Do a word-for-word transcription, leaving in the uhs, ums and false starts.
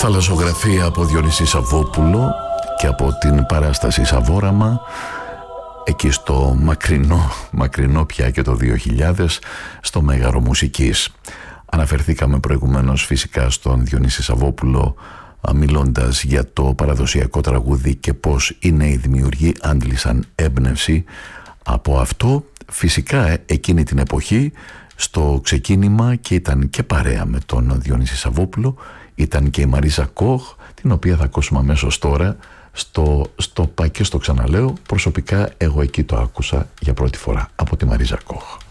Θαλασσογραφία από Διονύση Σαββόπουλο και από την παράσταση Σαβόραμα εκεί στο μακρινό, μακρινό πια και το δύο χιλιάδες στο Μέγαρο Μουσικής. Αναφερθήκαμε προηγουμένως φυσικά στον Διονύση Σαββόπουλο μιλώντας για το παραδοσιακό τραγούδι και πως οι νέοι δημιουργοί άντλησαν έμπνευση από αυτό. Φυσικά εκείνη την εποχή στο ξεκίνημα και ήταν και παρέα με τον Διονύση Σαββόπουλο ήταν και η Μαρίζα Κοχ, την οποία θα ακούσουμε αμέσως τώρα στο, στο «Πα και στο ξαναλέω». Προσωπικά εγώ εκεί το άκουσα για πρώτη φορά από τη Μαρίζα Κοχ.